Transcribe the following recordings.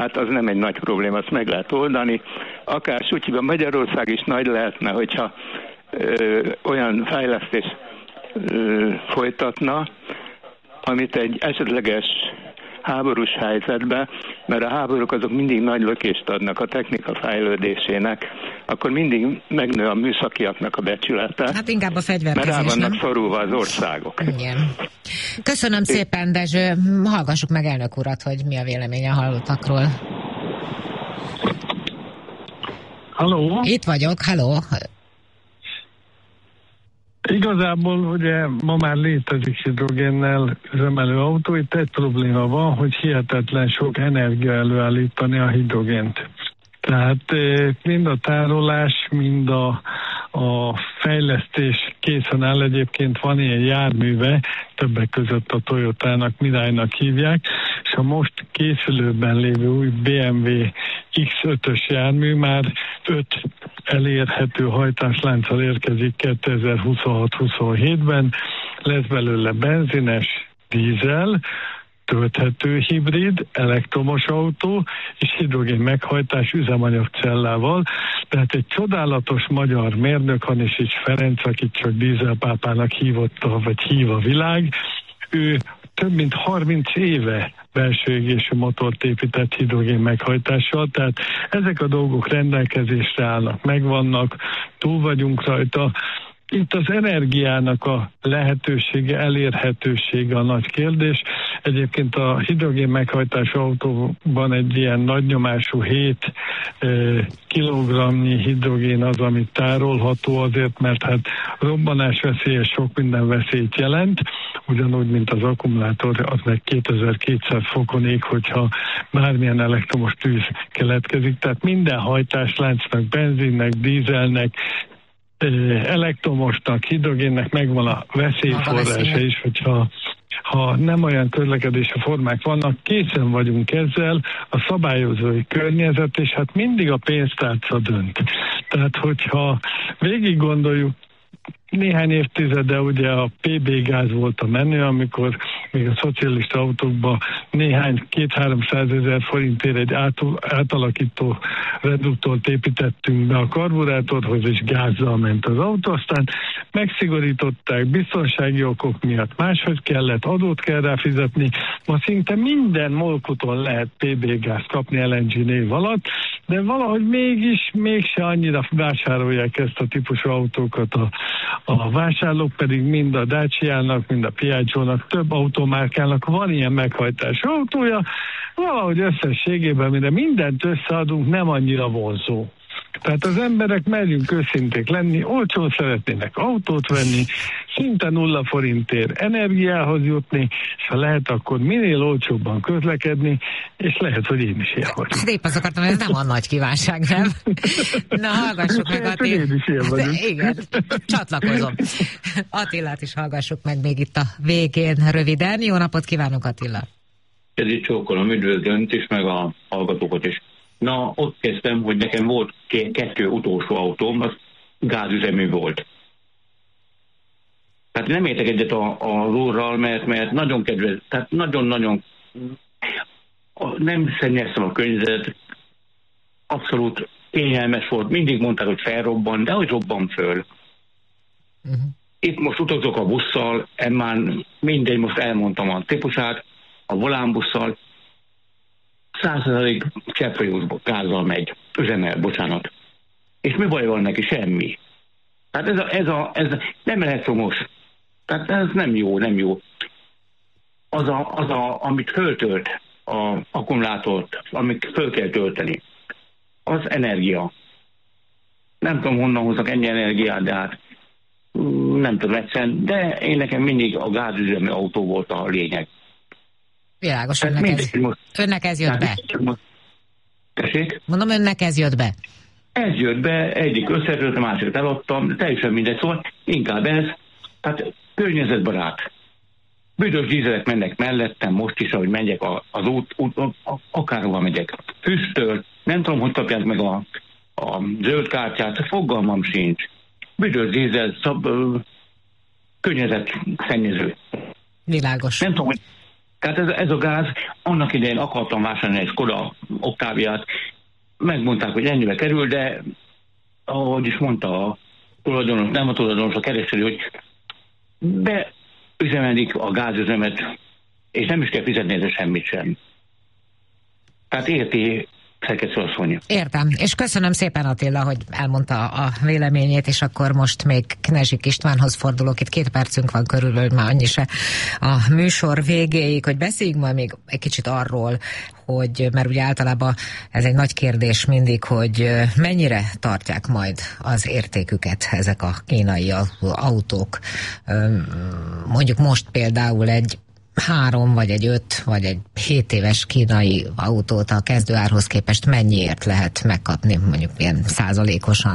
hát az nem egy nagy probléma, azt meg lehet oldani. Akár Sutyiban Magyarország is nagy lehetne, hogyha olyan fejlesztés folytatna, amit egy esetleges háborús helyzetben, mert a háborúk azok mindig nagy lökést adnak a technika fejlődésének, akkor mindig megnő a műszakiaknak a becsülete. Hát inkább a fegyverkezés, mert rá vannak nem? szorulva az országok. Igen. Köszönöm szépen, Dezső. Hallgassuk meg elnök urat, hogy mi a véleménye a hallottakról. Halló? Itt vagyok, halló. Igazából ugye ma már létezik hidrogénnel üzemelő autó, itt egy probléma van, hogy hihetetlen sok energia előállítani a hidrogént. Tehát mind a tárolás, mind a fejlesztés készen áll. Egyébként van ilyen járműve, többek között a Toyotának, Mirai-nak hívják, és a most készülőben lévő új BMW X5-ös jármű már 5 elérhető hajtáslánccal érkezik 2026-27-ben. Lesz belőle benzines, dízel, tölthető hibrid, elektromos autó és hidrogén meghajtás üzemanyagcellával. Tehát egy csodálatos magyar mérnök, Hanisics Ferenc, akit csak dízelpápának hívotta, vagy hív a világ, ő több mint 30 éve belső égésű motort épített hidrogén meghajtással, tehát ezek a dolgok rendelkezésre állnak, megvannak, túl vagyunk rajta. Itt az energiának a lehetősége, elérhetősége a nagy kérdés. Egyébként a hidrogén meghajtású autóban egy ilyen nagynyomású 7 kilogramnyi hidrogén az, amit tárolható, azért, mert hát robbanásveszélyes sok minden veszélyt jelent, ugyanúgy, mint az akkumulátor, az meg 2200 fokon ég, hogyha bármilyen elektromos tűz keletkezik. Tehát minden hajtásláncnak, benzinnek, dízelnek, elektromosnak, hidrogénnek megvan a veszélyforrása is, hogyha nem olyan közlekedési formák vannak, készen vagyunk ezzel, a szabályozói környezet, és hát mindig a pénztárca dönt. Tehát, hogyha végig gondoljuk, néhány évtizede ugye a PB gáz volt a menő, amikor még a szocialista autókban néhány 200-300 ezer forintért egy átalakító reduktort építettünk be a karburátorhoz, és gázzal ment az autó, aztán megszigorították biztonsági okok miatt, máshogy kellett, adót kell rá fizetni, ma szinte minden molkuton lehet PB gáz kapni LNG név alatt, de valahogy mégse annyira vásárolják ezt a típusú autókat a vásárlók, pedig mind a Dacia-nak, mind a Piaggio-nak, több automárkának van ilyen meghajtású autója, valahogy összességében, mire mindent összeadunk, nem annyira vonzó. Tehát az emberek, merjünk őszinték lenni, olcsón szeretnének autót venni, szinte 0 forintért energiához jutni, és ha lehet, akkor minél olcsóbban közlekedni, és lehet, hogy én is ilyen vagyok. Hát épp azt akartam, hogy ez nem a nagy kívánság, nem? Na, hallgassuk meg Attilát. Én is ilyen vagyok. Igen, csatlakozom. Attilát is hallgassuk meg még itt a végén röviden. Jó napot kívánok, Attila! Ez itt csókolom, üdvözlöm önt is, meg a hallgatókat is. Na, ott kezdtem, hogy nekem volt 2 utolsó autóm, az gázüzemű volt. Tehát nem értek egyet az úrral, mert nagyon kedves, tehát nagyon-nagyon nem szennyeztem a környezetet, abszolút kényelmes volt, mindig mondták, hogy felrobban, de hogy robban föl. Itt most utazok a busszal, már mindegy, most elmondtam a típusát, a volánbusszal, 100% cseppfolyós gázzal megy, üzemel, bocsánat. És mi baj van neki? Semmi. Tehát ez nem elektromos. Tehát ez nem jó. Amit föltölt az akkumulátort, amit föl kell tölteni, az energia. Nem tudom, honnan hoznak ennyi energiát, de hát nem tudom egyszerűen, de én nekem mindig a gázüzemű autó volt a lényeg. Világos, önnek ez jött be. Tessék? Mondom, önnek ez jött be. Ez jött be, egyik összetört, a másikat eladtam, teljesen mindegy, szóval inkább ez, tehát környezetbarát. Büdös dízelek mennek mellettem, most is, ahogy megyek az út akárhova megyek. Füstöl, nem tudom, hogy kapják meg a zöld kártyát, fogalmam sincs. Büdös dízel, környezetszennyező. Világos. Nem tudom, hogy Tehát ez a gáz, annak idején akartam vásárolni egy Skoda Octaviát, megmondták, hogy ennyibe kerül, de ahogy is mondta a tulajdonos, nem a tulajdonos, a kereskedő, hogy beüzemelik a gázüzemet, és nem is kell fizetni ezzel semmit sem. Tehát érti Szerkesztő asszony. Értem, és köszönöm szépen Attila, hogy elmondta a véleményét, és akkor most még Knezsik Istvánhoz fordulok, itt 2 percünk van körülbelül, már annyi se a műsor végéig, hogy beszéljünk majd még egy kicsit arról, hogy, mert ugye általában ez egy nagy kérdés mindig, hogy mennyire tartják majd az értéküket ezek a kínai autók. Mondjuk most például egy 3 vagy egy 5 vagy egy 7 éves kínai autót a kezdőárhoz képest mennyiért lehet megkapni, mondjuk ilyen százalékosan?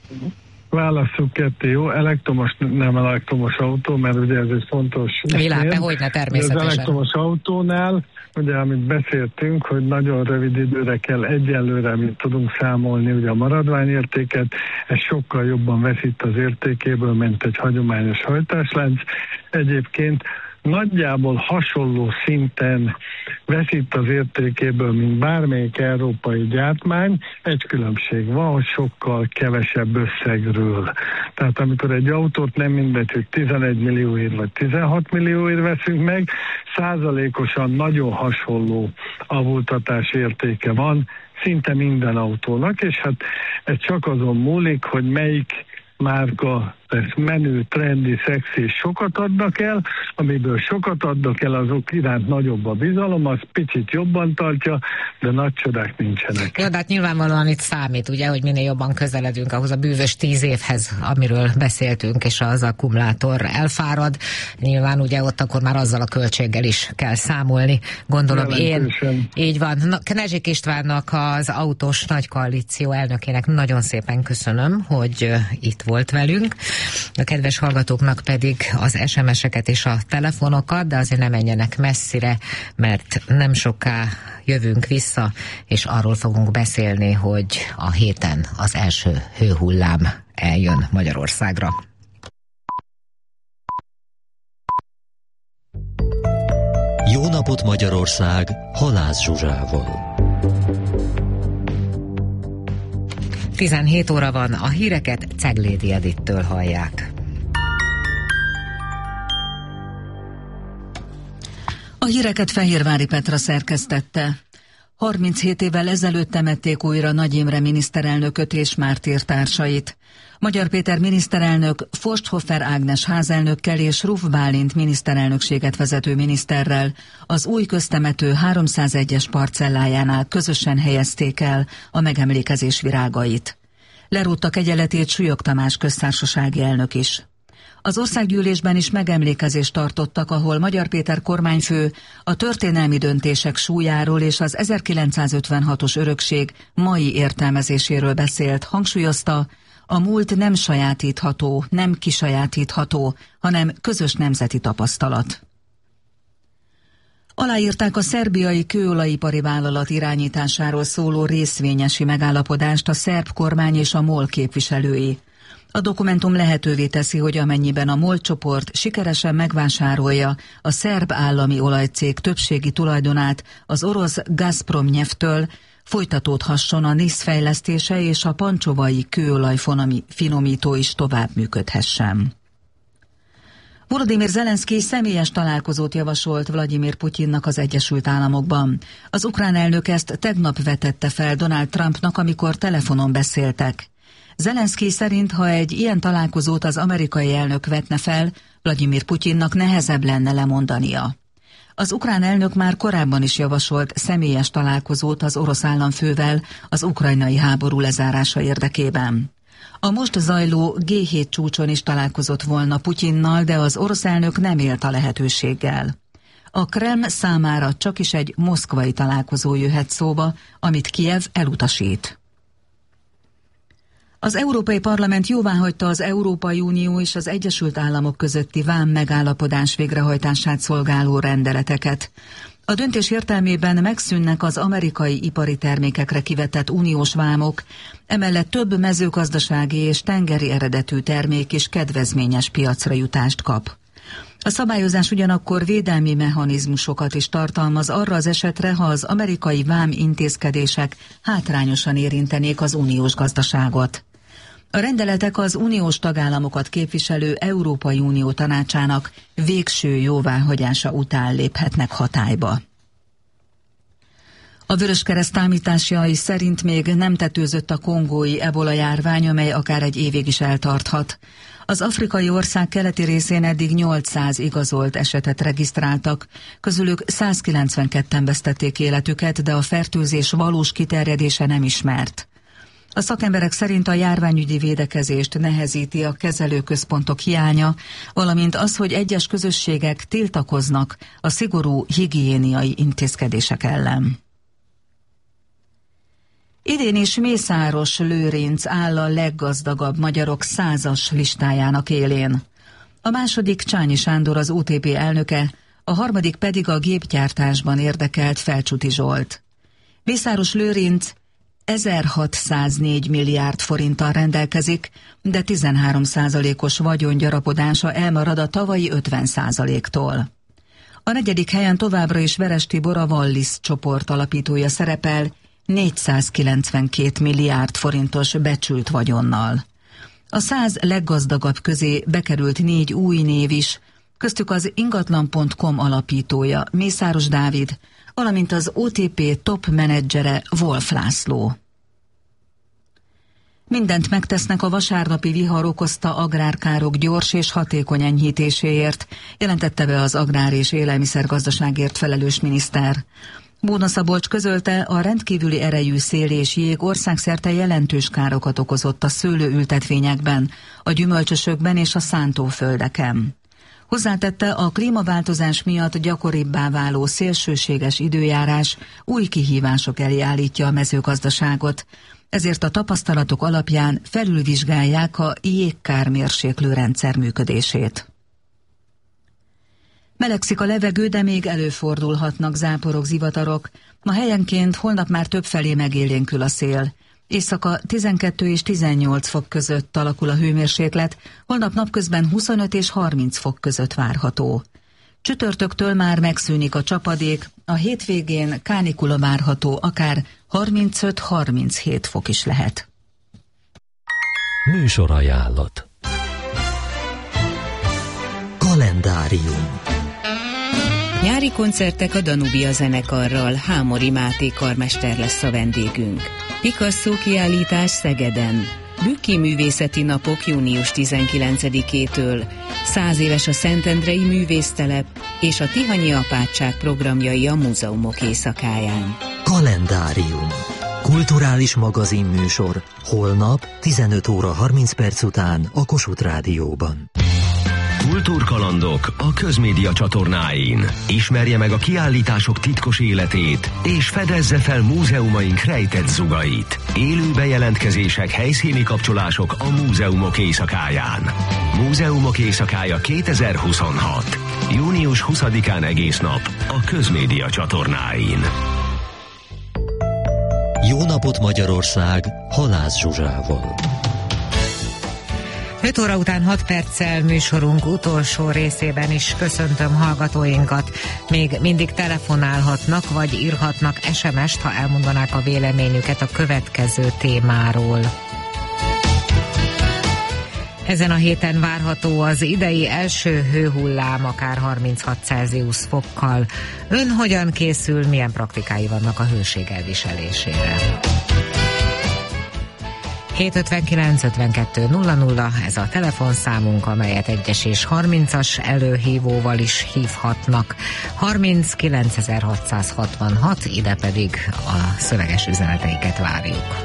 Válasszuk ketté, jó? Elektromos, nem elektromos autó, mert ugye ez egy fontos... Világban, hogyne természetesen. Az elektromos autónál, ugye amit beszéltünk, hogy nagyon rövid időre kell egyelőre, mint tudunk számolni ugye a maradványértéket, ez sokkal jobban veszít az értékéből, mint egy hagyományos hajtáslánc. Egyébként nagyjából hasonló szinten veszít az értékéből, mint bármelyik európai gyártmány. Egy különbség van, hogy sokkal kevesebb összegről. Tehát amikor egy autót nem mindegy, hogy 11 millióért vagy 16 millióért veszünk meg, százalékosan nagyon hasonló avultatás értéke van szinte minden autónak, és hát ez csak azon múlik, hogy melyik márka lesz menő, trendi, szexi, és sokat adnak el, amiből sokat adnak el, azok iránt nagyobb a bizalom, az picit jobban tartja, de nagy csodák nincsenek. Jó, de hát nyilvánvalóan itt számít, ugye, hogy minél jobban közeledünk ahhoz a bűvös 10 évhez, amiről beszéltünk, és az akkumulátor elfárad. Nyilván ugye ott akkor már azzal a költséggel is kell számolni, gondolom én. Így van. Knezsik Istvánnak, az Autós Nagy Koalíció elnökének nagyon szépen köszönöm, hogy itt volt velünk. A kedves hallgatóknak pedig az SMS-eket és a telefonokat, de azért nem menjenek messzire, mert nem soká jövünk vissza, és arról fogunk beszélni, hogy a héten az első hőhullám eljön Magyarországra. Jó napot Magyarország, Halász Zsuzsával. 17 óra van, a híreket Ceglédi Edittől hallják. A híreket Fehérvári Petra szerkesztette. 37 évvel ezelőtt temették újra Nagy Imre miniszterelnököt és mártírtársait. Magyar Péter miniszterelnök Forsthofer Ágnes házelnökkel és Ruf Bálint miniszterelnökséget vezető miniszterrel az új köztemető 301-es parcellájánál közösen helyezték el a megemlékezés virágait. Lerúgta kegyeletét Súlyog Tamás köztársasági elnök is. Az országgyűlésben is megemlékezést tartottak, ahol Magyar Péter kormányfő a történelmi döntések súlyáról és az 1956-os örökség mai értelmezéséről beszélt, hangsúlyozta, a múlt nem sajátítható, nem kisajátítható, hanem közös nemzeti tapasztalat. Aláírták a szerbiai kőolajipari vállalat irányításáról szóló részvényesi megállapodást a szerb kormány és a MOL képviselői. A dokumentum lehetővé teszi, hogy amennyiben a MOL csoport sikeresen megvásárolja a szerb állami olajcég többségi tulajdonát az orosz Gazprom Nyeftől, folytatódhasson a NISZ fejlesztése és a pancsovai kőolaj finomító is tovább működhessen. Volodymyr Zelenszkij személyes találkozót javasolt Vladimir Putyinnak az Egyesült Államokban. Az ukrán elnök ezt tegnap vetette fel Donald Trumpnak, amikor telefonon beszéltek. Zelenszkij szerint, ha egy ilyen találkozót az amerikai elnök vetne fel, Vladimir Putyinnak nehezebb lenne lemondania. Az ukrán elnök már korábban is javasolt személyes találkozót az orosz államfővel az ukrajnai háború lezárása érdekében. A most zajló G7 csúcson is találkozott volna Putyinnal, de az orosz elnök nem élt a lehetőséggel. A Kreml számára csakis egy moszkvai találkozó jöhet szóba, amit Kijev elutasít. Az Európai Parlament jóváhagyta az Európai Unió és az Egyesült Államok közötti vám megállapodás végrehajtását szolgáló rendeleteket. A döntés értelmében megszűnnek az amerikai ipari termékekre kivetett uniós vámok, emellett több mezőgazdasági és tengeri eredetű termék is kedvezményes piacra jutást kap. A szabályozás ugyanakkor védelmi mechanizmusokat is tartalmaz arra az esetre, ha az amerikai vám intézkedések hátrányosan érintenék az uniós gazdaságot. A rendeletek az uniós tagállamokat képviselő Európai Unió Tanácsának végső jóváhagyása után léphetnek hatályba. A Vöröskereszt számításai szerint még nem tetőzött a kongói ebola járvány, amely akár egy évig is eltarthat. Az afrikai ország keleti részén eddig 800 igazolt esetet regisztráltak, közülük 192-en vesztették életüket, de a fertőzés valós kiterjedése nem ismert. A szakemberek szerint a járványügyi védekezést nehezíti a kezelőközpontok hiánya, valamint az, hogy egyes közösségek tiltakoznak a szigorú higiéniai intézkedések ellen. Idén is Mészáros Lőrinc áll a leggazdagabb magyarok 100-as listájának élén. A második Csányi Sándor, az OTP elnöke, a harmadik pedig a gépgyártásban érdekelt Felcsúti Zsolt. Mészáros Lőrinc 1604 milliárd forinttal rendelkezik, de 13%-os vagyongyarapodása elmarad a tavalyi 50%-tól. A negyedik helyen továbbra is Veres Tibor, a Wallis csoport alapítója szerepel, 492 milliárd forintos becsült vagyonnal. A 100 leggazdagabb közé bekerült 4 új név is, köztük az ingatlan.com alapítója Mészáros Dávid, valamint az OTP top menedzsere Wolf László. Mindent megtesznek a vasárnapi vihar okozta agrárkárok gyors és hatékony enyhítéséért, jelentette be az agrár- és élelmiszergazdaságért felelős miniszter. Bóna Szabolcs közölte, a rendkívüli erejű szél és jég országszerte jelentős károkat okozott a szőlőültetvényekben, a gyümölcsösökben és a szántóföldeken. Hozzátette, a klímaváltozás miatt gyakoribbá váló szélsőséges időjárás új kihívások elé állítja a mezőgazdaságot, ezért a tapasztalatok alapján felülvizsgálják a jégkármérséklő rendszer működését. Melegszik a levegő, de még előfordulhatnak záporok, zivatarok. Ma helyenként holnap már többfelé megélénkül a szél. Éjszaka 12 és 18 fok között alakul a hőmérséklet, holnap napközben 25 és 30 fok között várható. Csütörtöktől már megszűnik a csapadék, a hétvégén kánikula várható, akár 35-37 fok is lehet. Műsorajánlat. Kalendárium. Nyári koncertek a Danubia zenekarral, Hámori Máté karmester lesz a vendégünk. Picasso kiállítás Szegeden. Bükki művészeti napok június 19-től. 100 éves a Szentendrei művésztelep és a Tihanyi apátság programjai a múzeumok éjszakáján. Kalendárium. Kulturális magazinműsor. Holnap 15 óra 30 perc után a Kossuth Rádióban. Kultúrkalandok a Közmédia csatornáin. Ismerje meg a kiállítások titkos életét, és fedezze fel múzeumaink rejtett zugait. Élő bejelentkezések, helyszíni kapcsolások a múzeumok éjszakáján. Múzeumok éjszakája 2026. Június 20-án egész nap a Közmédia csatornáin. Jó napot Magyarország, Halász Zsuzsával. 5 óra után 6 perccel műsorunk utolsó részében is köszöntöm hallgatóinkat. Még mindig telefonálhatnak, vagy írhatnak SMS-t, ha elmondanák a véleményüket a következő témáról. Ezen a héten várható az idei első hőhullám, akár 36 Celsius fokkal. Ön hogyan készül, milyen praktikái vannak a hőség elviselésére? 759 52 00, ez a telefonszámunk, amelyet 1-es és 30-as előhívóval is hívhatnak. 39666, ide pedig a szöveges üzeneteiket várjuk.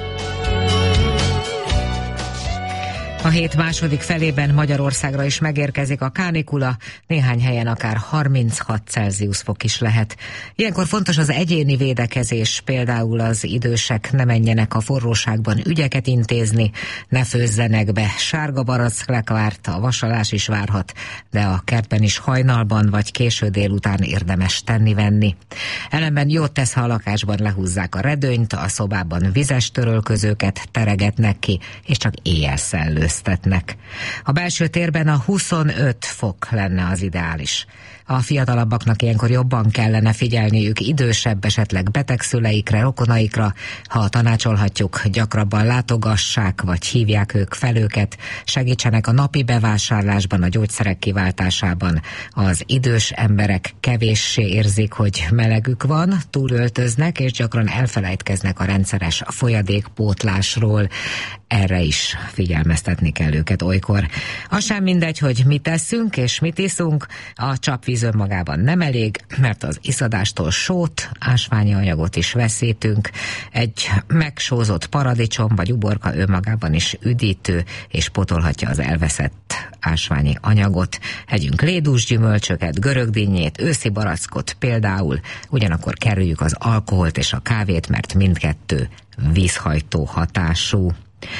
A hét második felében Magyarországra is megérkezik a kánikula, néhány helyen akár 36 Celsius fok is lehet. Ilyenkor fontos az egyéni védekezés, például az idősek ne menjenek a forróságban ügyeket intézni, ne főzzenek be. Sárga baracklevárt, a vasalás is várhat, de a kertben is hajnalban vagy késő délután érdemes tenni-venni. Ellenben jót tesz, ha a lakásban lehúzzák a redőnyt, a szobában vizes törölközőket teregetnek ki, és csak éjjel szellő. üldöztetnek. A belső térben a 25 fok lenne az ideális. A fiatalabbaknak ilyenkor jobban kellene figyelniük idősebb, esetleg beteg szüleikre, rokonaikra. Ha tanácsolhatjuk, gyakrabban látogassák, vagy hívják ők fel őket, segítsenek a napi bevásárlásban, a gyógyszerek kiváltásában. Az idős emberek kevéssé érzik, hogy melegük van, túlöltöznek, és gyakran elfelejtkeznek a rendszeres folyadékpótlásról. Erre is figyelmeztetni kell őket olykor. Az sem mindegy, hogy mit teszünk és mit iszunk, a csapvíz önmagában nem elég, mert az iszadástól sót, ásványi anyagot is veszítünk. Egy megsózott paradicsom vagy uborka önmagában is üdítő, és pótolhatja az elveszett ásványi anyagot. Együnk lédús gyümölcsöket, görögdinnyét, őszi barackot például, ugyanakkor kerüljük az alkoholt és a kávét, mert mindkettő vízhajtó hatású.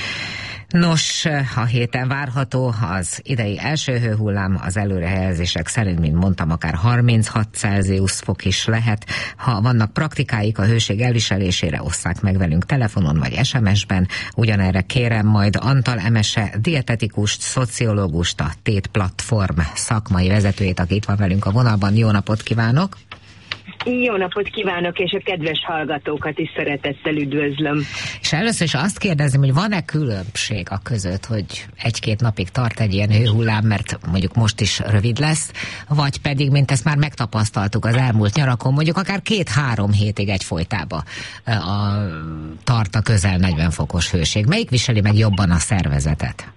Nos, a héten várható az idei első hőhullám, az előrejelzések szerint, mint mondtam, akár 36 Celsius fok is lehet. Ha vannak praktikáik a hőség elviselésére, osszák meg velünk telefonon vagy SMS-ben. Ugyanerre kérem majd Antal Emese, dietetikust, szociológust, a Tét Platform szakmai vezetőjét, aki itt van velünk a vonalban. Jó napot kívánok! Jó napot kívánok, és a kedves hallgatókat is szeretettel üdvözlöm. És először is azt kérdezném, hogy van-e különbség a között, hogy 1-2 napig tart egy ilyen hőhullám, mert mondjuk most is rövid lesz, vagy pedig, mint ezt már megtapasztaltuk az elmúlt nyarakon, mondjuk akár 2-3 hétig egyfolytában tart a közel 40 fokos hőség. Melyik viseli meg jobban a szervezetet?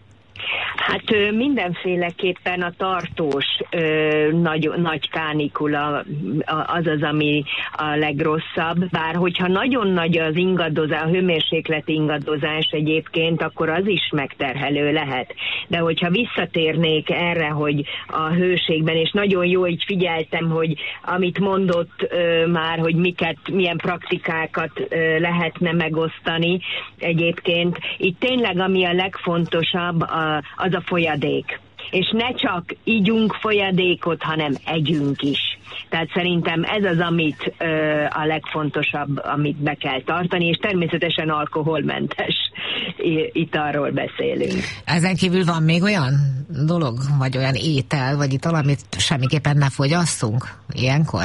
Hát mindenféleképpen a tartós nagy kánikula az, ami a legrosszabb, bár hogyha nagyon nagy az ingadozás, a hőmérsékleti ingadozás egyébként, akkor az is megterhelő lehet. De hogyha visszatérnék erre, hogy a hőségben, és nagyon jó, így figyeltem, hogy amit mondott már, hogy milyen praktikákat lehetne megosztani egyébként, itt tényleg ami a legfontosabb, az a folyadék. És ne csak ígyunk folyadékot, hanem együnk is. Tehát szerintem ez az, amit a legfontosabb, amit be kell tartani, és természetesen alkoholmentes italról beszélünk. Ezen kívül van még olyan dolog, vagy olyan étel, vagy ital, amit semmiképpen ne fogyasszunk ilyenkor?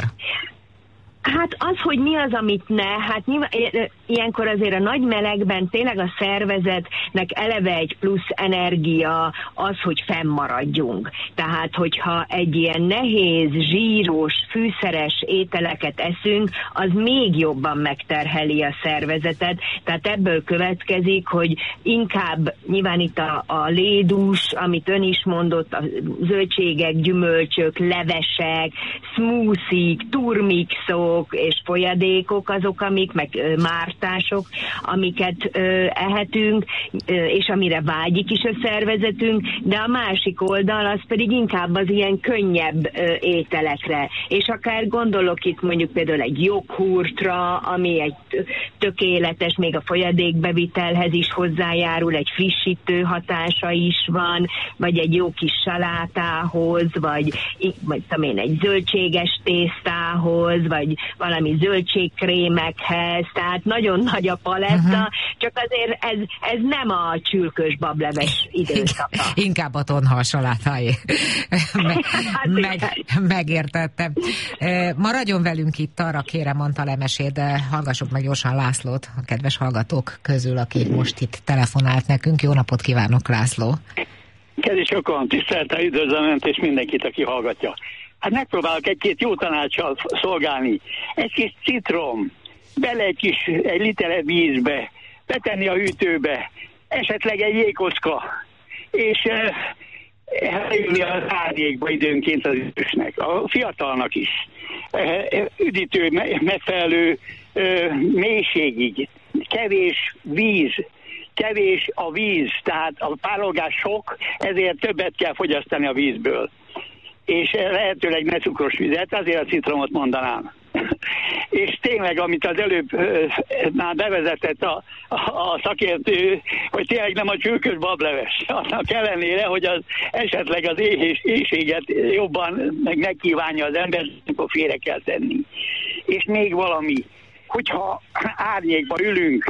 Hát az, hogy mi az, amit ne, hát nyilván, ilyenkor azért a nagy melegben tényleg a szervezetnek eleve egy plusz energia az, hogy fennmaradjunk. Tehát, hogyha egy ilyen nehéz, zsíros, fűszeres ételeket eszünk, az még jobban megterheli a szervezetet. Tehát ebből következik, hogy inkább nyilván itt a lédús, amit ön is mondott, a zöldségek, gyümölcsök, levesek, smoothie-k, turmixok, és folyadékok azok, amik, meg mártások, amiket ehetünk, és amire vágyik is a szervezetünk, de a másik oldal az pedig inkább az ilyen könnyebb ételekre. És akár gondolok itt mondjuk például egy joghurtra, ami egy tökéletes, még a folyadékbevitelhez is hozzájárul, egy frissítő hatása is van, vagy egy jó kis salátához, vagy egy zöldséges tésztához, vagy valami zöldségkrémekhez, tehát nagyon nagy a paletta, csak azért ez nem a csülkös bableves időszaka. Inkább a tonhal salátáé. Megértettem. Maradjon velünk itt, arra kérem Antal Emesét, de hallgassuk meg gyorsan Lászlót, a kedves hallgatók közül, aki most itt telefonált nekünk. Jó napot kívánok, László! Kedves sokan, tiszteltel üdvözlöm Önt és mindenkit, aki hallgatja. Hát megpróbálok egy-két jó tanácssal szolgálni. Egy kis citrom, bele egy liter vízbe, betenni a hűtőbe, esetleg egy jégkocka, és leülni az árnyékba időnként az idősnek, a fiatalnak is. Üdítő, megfelelő mélységig, kevés a víz, tehát a párolgás sok, ezért többet kell fogyasztani a vízből. És lehetőleg ne cukros vizet, azért a citromot mondanám. És tényleg, amit az előbb már bevezetett a szakértő, hogy tényleg nem a csülkös bableves. Annak ellenére, hogy az esetleg az éhséget jobban meg megkívánja az ember, akkor félre kell tenni. És még valami, hogyha árnyékba ülünk,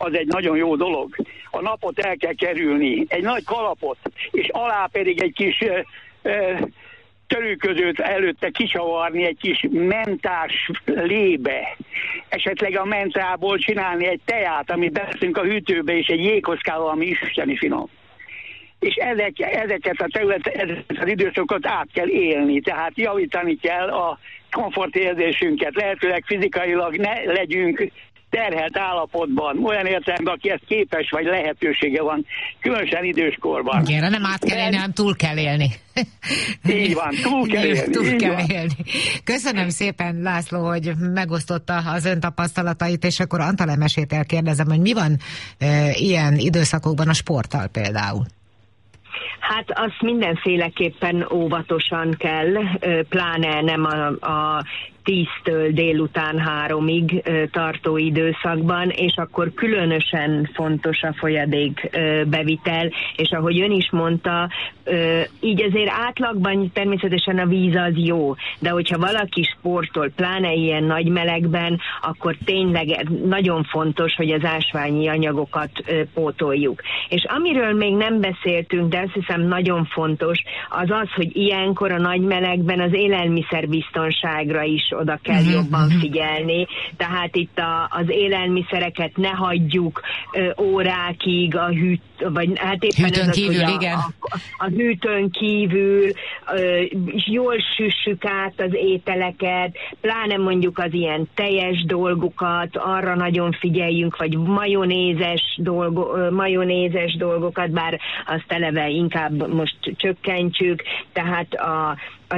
az egy nagyon jó dolog. A napot el kell kerülni, egy nagy kalapot, és alá pedig egy kis törőközőt előtte kicsavarni egy kis mentás lébe. Esetleg a mentából csinálni egy teát, amit beszünk a hűtőbe, és egy jégkockával, ami isteni finom. És ezeket a területeket, az időszakokat át kell élni, tehát javítani kell a komfortérzésünket, lehetőleg fizikailag ne legyünk terhelt állapotban, olyan értelemben, aki ezt képes vagy lehetősége van, különösen időskorban. Igen, nem át kell élni, hanem túl kell élni. Így van, túl kell élni. Túl kell élni. Köszönöm szépen, László, hogy megosztotta az ön tapasztalatait, és akkor Antal Emesétől kérdezem, hogy mi van ilyen időszakokban a sporttal például? Hát azt mindenféleképpen óvatosan kell, pláne nem a 10-től délután 3-ig tartó időszakban, és akkor különösen fontos a folyadékbevitel, és ahogy ön is mondta, így azért átlagban természetesen a víz az jó, de hogyha valaki sportol, pláne ilyen nagy melegben, akkor tényleg nagyon fontos, hogy az ásványi anyagokat pótoljuk. És amiről még nem beszéltünk, de azt hiszem nagyon fontos, az az, hogy ilyenkor a nagy melegben az élelmiszerbiztonságra is oda kell jobban figyelni. Tehát itt az élelmiszereket ne hagyjuk órákig a vagy hát éppen hűtőn kívül, igen. A hűtőn kívül, jól süssük át az ételeket, pláne mondjuk az ilyen teljes dolgokat, arra nagyon figyeljünk, vagy majonézes dolgokat, bár azt eleve inkább most csökkentsük, tehát a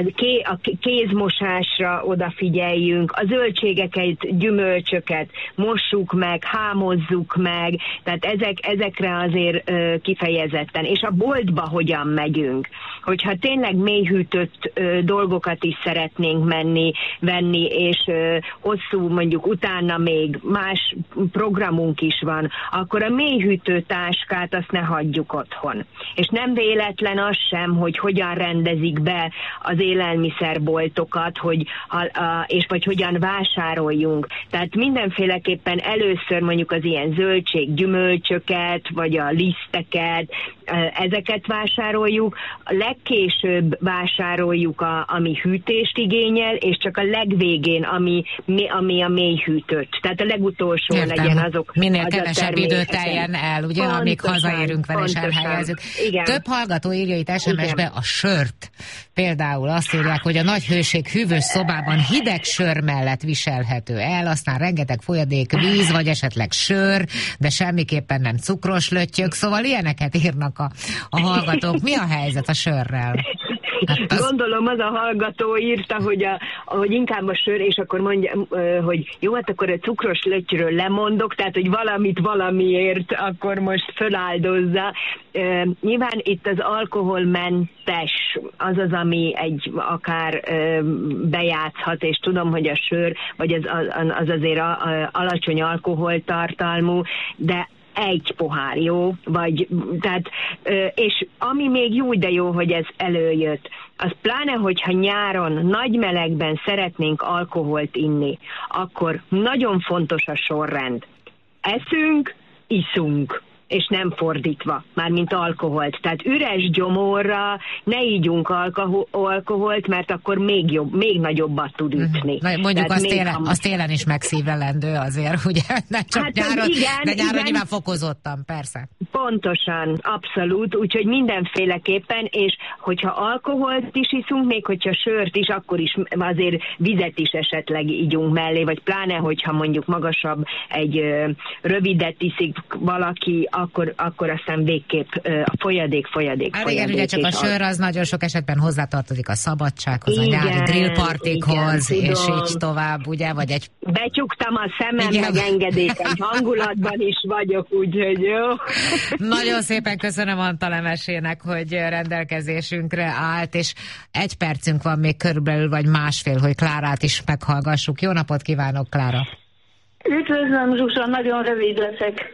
kézmosásra odafigyeljünk, a zöldségeket, gyümölcsöket mossuk meg, hámozzuk meg, tehát ezekre azért kifejezetten. És a boltba hogyan megyünk? Hogyha tényleg mélyhűtött dolgokat is szeretnénk venni, és hosszú, mondjuk utána még más programunk is van, akkor a mélyhűtő táskát azt ne hagyjuk otthon. És nem véletlen az sem, hogy hogyan rendezik be az élelmiszerboltokat, és vagy hogyan vásároljunk. Tehát mindenféleképpen először mondjuk az ilyen zöldség, gyümölcsöket, vagy a liszteket, ezeket vásároljuk, legkésőbb vásároljuk, ami hűtést igényel, és csak a legvégén, ami a mélyhűtött. Tehát a legutolsó legyen azok. Minél kevesebb idő teljen el, ugye, pontosan, amíg hazaérünk vele és elhelyezzük. Több hallgató írja itt SMS-be a sört. Például azt írják, hogy a nagy hőség hűvös szobában hideg sör mellett viselhető el, aztán rengeteg folyadék, víz, vagy esetleg sör, de semmiképpen nem cukros löttyök, szóval ilyeneket írnak a hallgatók. Mi a helyzet a sörrel? Hát gondolom az a hallgató írta, hogy inkább a sör, és akkor mondja, hogy jó, hát akkor a cukros löttyről lemondok, tehát hogy valamit valamiért akkor most föláldozza. Nyilván itt az alkoholmentes az, ami akár bejátszhat, és tudom, hogy a sör, vagy az azért alacsony alkoholtartalmú, de egy pohár, jó? Tehát, és ami még jó, de jó, hogy ez előjött, az pláne, hogyha nyáron nagy melegben szeretnénk alkoholt inni, akkor nagyon fontos a sorrend. Eszünk, iszunk, és nem fordítva, mármint alkoholt. Tehát üres gyomorra ne ígyunk alkoholt, mert akkor még nagyobbat tud ütni. Mondjuk azt télen is megszívelendő azért, ugye? Nem csak hát nyáron, igen, de nyáron nyilván fokozottan, persze. Pontosan, abszolút, úgyhogy mindenféleképpen, és hogyha alkoholt is iszunk, még hogyha sört is, akkor is azért vizet is esetleg ígyunk mellé, vagy pláne, hogyha mondjuk magasabb egy rövidet iszik valaki, akkor aztán végképp a folyadék. Hát igen, ugye csak a sör az nagyon sok esetben hozzátartozik a szabadsághoz, igen, a nyári grillpartikhoz, és így tovább, ugye, vagy egy... Becsuktam a szemem, igen, meg engedékeny hangulatban is vagyok, úgyhogy jó. Nagyon szépen köszönöm Antal Emesének, hogy rendelkezésünkre állt, és 1 percünk van még körülbelül, vagy másfél, hogy Klárát is meghallgassuk. Jó napot kívánok, Klára! Üdvözlöm, Zsuzsa, nagyon rövid leszek.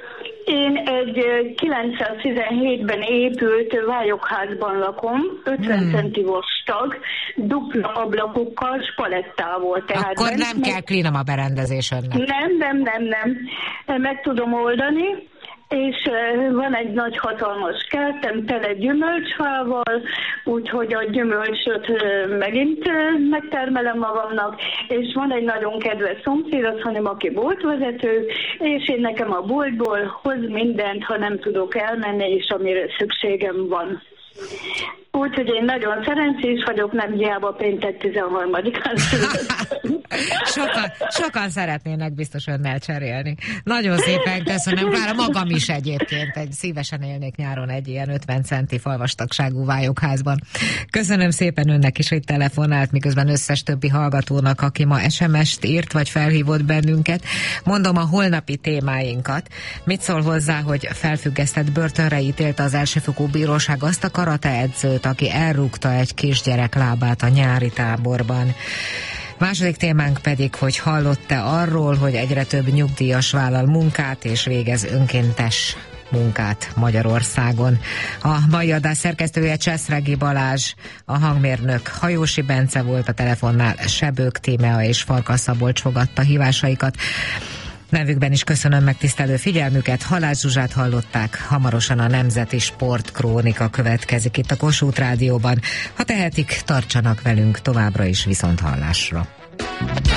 Én egy 917-ben épült vályokházban lakom, 50 centi vastag, dupla ablakokkal, spalettá volt. Tehát akkor nem kell klíma berendezés önnek. Nem. Meg tudom oldani. És van egy nagy hatalmas kertem tele gyümölcsfával, úgyhogy a gyümölcsöt megint megtermelem magamnak, és van egy nagyon kedves szomszédasszonyom, aki boltvezető, és én nekem a boltból hoz mindent, ha nem tudok elmenni, és amire szükségem van. Úgyhogy én nagyon szerencsés vagyok, nem hiába péntek 13-án születtem. Sokan szeretnének biztos önnel cserélni. Nagyon szépen köszönöm, bár magam is egyébként szívesen élnék nyáron egy ilyen 50 centi falvastagságú vályokházban. Köszönöm szépen önnek is, hogy telefonált, miközben összes többi hallgatónak, aki ma SMS-t írt, vagy felhívott bennünket. Mondom a holnapi témáinkat. Mit szól hozzá, hogy felfüggesztett börtönre ítélte az elsőfokú bíróság azt a karateedzőt, aki elrúgta egy kisgyerek lábát a nyári táborban. Második témánk pedig, hogy hallott-e arról, hogy egyre több nyugdíjas vállal munkát és végez önkéntes munkát Magyarországon. A mai adás szerkesztője Cseszregi Balázs, a hangmérnök Hajósi Bence volt, a telefonnál Sebők Tímea és Farkas Szabolcs fogadta hívásaikat. Nevükben is köszönöm megtisztelő figyelmüket, Halász Zsuzsát hallották, hamarosan a Nemzeti Sportkrónika következik itt a Kossuth Rádióban. Ha tehetik, tartsanak velünk továbbra is, viszonthallásra.